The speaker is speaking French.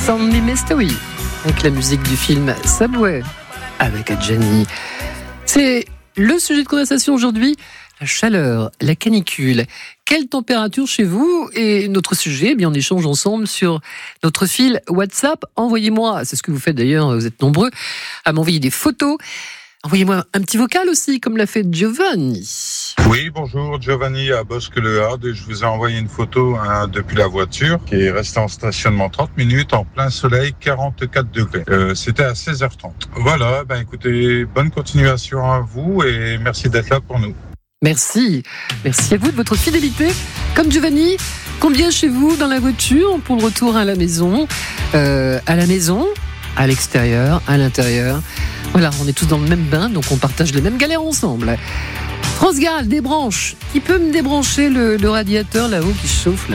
Sandy Mystery, avec la musique du film Subway, avec Adjani. C'est le sujet de conversation aujourd'hui, la chaleur, la canicule. Quelle température chez vous? Et notre sujet, on échange ensemble sur notre fil WhatsApp. Envoyez-moi, c'est ce que vous faites d'ailleurs, vous êtes nombreux, à m'envoyer des photos. Envoyez-moi un petit vocal aussi, comme l'a fait Giovanni. Oui, bonjour, Giovanni à Bosque-le-Hard. Je vous ai envoyé une photo depuis la voiture qui est restée en stationnement 30 minutes en plein soleil, 44 degrés. C'était à 16h30. Voilà, écoutez, bonne continuation à vous et merci d'être là pour nous. Merci à vous de votre fidélité. Comme Giovanni, combien chez vous dans la voiture pour le retour à la maison, à l'extérieur, à l'intérieur. Voilà, on est tous dans le même bain, donc on partage les mêmes galères ensemble. France Gall, débranche. Qui peut me débrancher le radiateur là-haut qui chauffe là ?